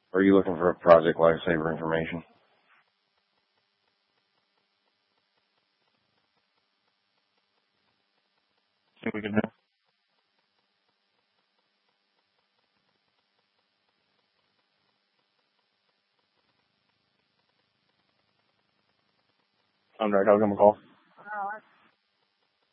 Or are you looking for a Project Lifesaver information? See what we can do. I'm right. I'll give him a call.